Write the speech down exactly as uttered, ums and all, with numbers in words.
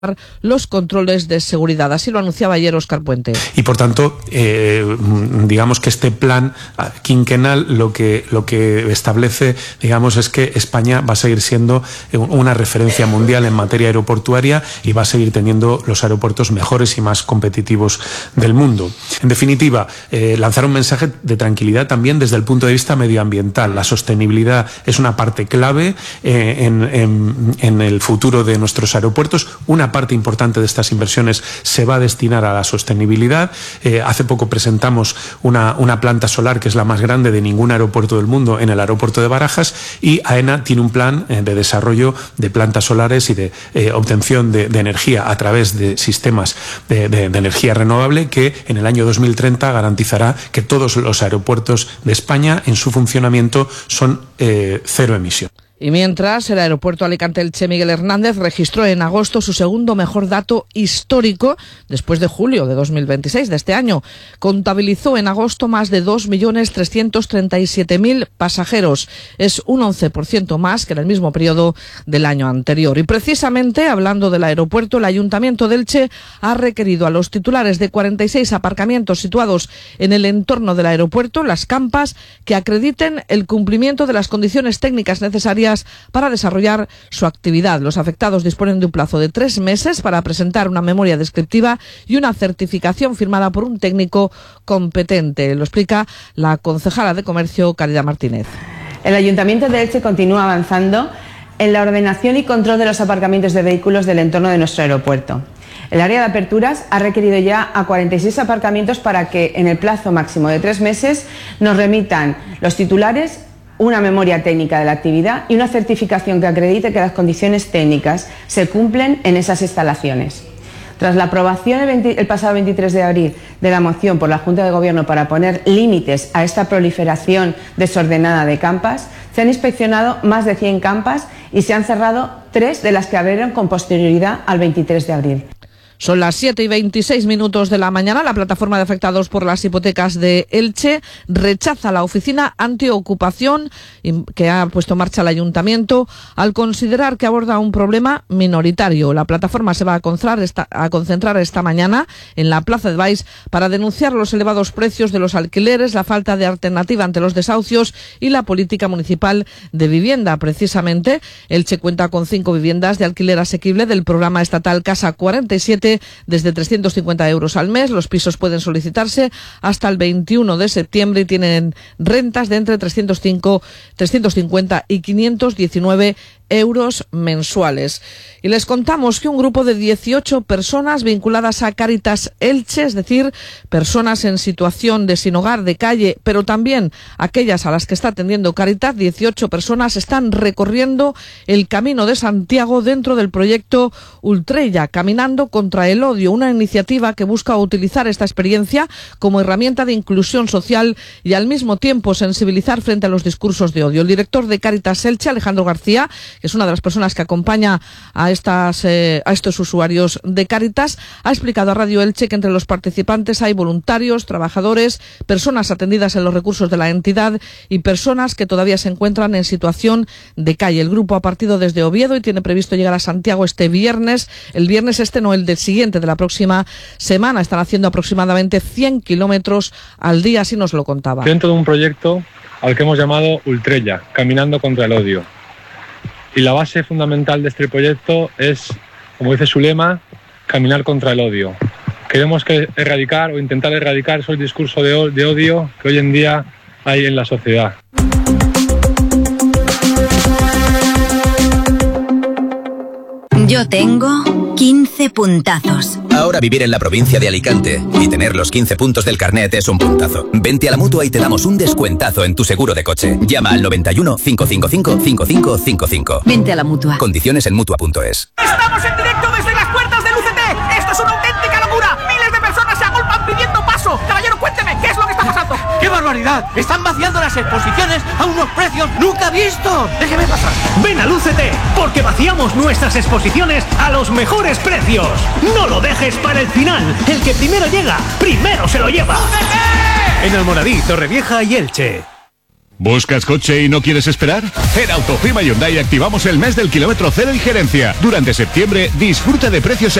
los controles de seguridad. Así lo anunciaba ayer Óscar Puente. Y por tanto, eh, digamos que este plan quinquenal lo que, lo que establece, digamos, es que España va a seguir siendo una referencia mundial en materia aeroportuaria y va a seguir teniendo los aeropuertos mejores y más competitivos del mundo. En definitiva, eh, lanzar un mensaje de tranquilidad también desde el punto de vista medioambiental. La sostenibilidad es una parte clave eh, en, en, en el futuro de nuestros aeropuertos. Una parte importante de estas inversiones se va a destinar a la sostenibilidad. Eh, hace poco presentamos una, una planta solar que es la más grande de ningún aeropuerto del mundo en el aeropuerto de Barajas, y AENA tiene un plan eh, de desarrollo de plantas solares y de eh, obtención de, de energía a través de sistemas de, de, de energía renovable que en el año dos mil treinta garantizará que todos los aeropuertos de España en su funcionamiento son eh, cero emisión. Y mientras, el aeropuerto Alicante-Elche Miguel Hernández registró en agosto su segundo mejor dato histórico después de julio de dos mil veintiséis, de este año. Contabilizó en agosto más de dos millones trescientos treinta y siete mil pasajeros. Es un once por ciento más que en el mismo periodo del año anterior. Y precisamente, hablando del aeropuerto, el Ayuntamiento de Elche ha requerido a los titulares de cuarenta y seis aparcamientos situados en el entorno del aeropuerto, las campas, que acrediten el cumplimiento de las condiciones técnicas necesarias para desarrollar su actividad. Los afectados disponen de un plazo de tres meses para presentar una memoria descriptiva y una certificación firmada por un técnico competente. Lo explica la concejala de Comercio, Caridad Martínez. El Ayuntamiento de Elche continúa avanzando en la ordenación y control de los aparcamientos de vehículos del entorno de nuestro aeropuerto. El área de aperturas ha requerido ya a cuarenta y seis aparcamientos para que en el plazo máximo de tres meses nos remitan los titulares una memoria técnica de la actividad y una certificación que acredite que las condiciones técnicas se cumplen en esas instalaciones. Tras la aprobación el, veinte, el pasado veintitrés de abril de la moción por la Junta de Gobierno para poner límites a esta proliferación desordenada de campas, se han inspeccionado más de cien campas y se han cerrado tres de las que abrieron con posterioridad al veintitrés de abril. Son las siete y veintiséis minutos de la mañana. La plataforma de afectados por las hipotecas de Elche rechaza la oficina antiocupación que ha puesto en marcha el ayuntamiento al considerar que aborda un problema minoritario. La plataforma se va a concentrar esta, a concentrar esta mañana en la Plaza de Baix para denunciar los elevados precios de los alquileres, la falta de alternativa ante los desahucios y la política municipal de vivienda. Precisamente, Elche cuenta con cinco viviendas de alquiler asequible del programa estatal Casa cuarenta y siete desde trescientos cincuenta euros al mes. Los pisos pueden solicitarse hasta el veintiuno de septiembre y tienen rentas de entre trescientos cinco, trescientos cincuenta y quinientos diecinueve euros mensuales. Y les contamos que un grupo de dieciocho personas vinculadas a Cáritas Elche, es decir, personas en situación de sin hogar, de calle, pero también aquellas a las que está atendiendo Cáritas, dieciocho personas están recorriendo el Camino de Santiago dentro del proyecto Ultrella, Caminando contra el Odio, una iniciativa que busca utilizar esta experiencia como herramienta de inclusión social y al mismo tiempo sensibilizar frente a los discursos de odio. El director de Cáritas Elche, Alejandro García, que es una de las personas que acompaña a, estas, eh, a estos usuarios de Cáritas, ha explicado a Radio Elche que entre los participantes hay voluntarios, trabajadores, personas atendidas en los recursos de la entidad y personas que todavía se encuentran en situación de calle. El grupo ha partido desde Oviedo y tiene previsto llegar a Santiago este viernes, el viernes este no, el del siguiente, de la próxima semana. Están haciendo aproximadamente cien kilómetros al día, así nos lo contaba. Dentro de un proyecto al que hemos llamado Ultrella, Caminando contra el Odio. Y la base fundamental de este proyecto es, como dice su lema, caminar contra el odio. Queremos que erradicar o intentar erradicar esos discursos de, de odio que hoy en día hay en la sociedad. Yo tengo quince puntazos. Ahora vivir en la provincia de Alicante y tener los quince puntos del carnet es un puntazo. Vente a la Mutua y te damos un descuentazo en tu seguro de coche. Llama al noventa y uno, cinco cinco cinco, cinco cinco cinco cinco. Vente a la Mutua. Condiciones en Mutua punto es. ¡Estamos en directo desde las puertas del U C T! ¡Esto es una auténtica locura! ¡Miles de personas se agolpan pidiendo paso! Caballero, cuénteme, ¿qué es lo que está pasando? ¡Qué barbaridad! Están vaciando las exposiciones a unos precios nunca vistos. Déjeme pasar. Ven al U C T, porque vaciamos nuestras exposiciones a los mejores precios. No lo dejes para el final. El que primero llega, primero se lo lleva. ¡U C T! En Almoradí, Torrevieja y Elche. ¿Buscas coche y no quieres esperar? En Autofima Hyundai activamos el mes del kilómetro cero y gerencia. Durante septiembre disfruta de precios